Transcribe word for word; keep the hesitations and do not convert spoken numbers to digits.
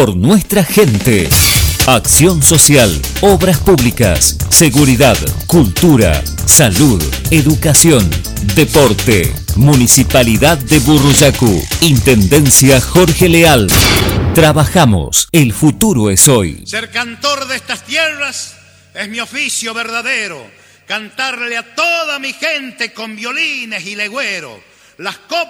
por nuestra gente. Acción social, obras públicas, seguridad, cultura, salud, educación, deporte. Municipalidad de Burruyacu, Intendencia Jorge Leal. Trabajamos, el futuro es hoy. Ser cantor de estas tierras es mi oficio verdadero. Cantarle a toda mi gente con violines y legüero. Las copas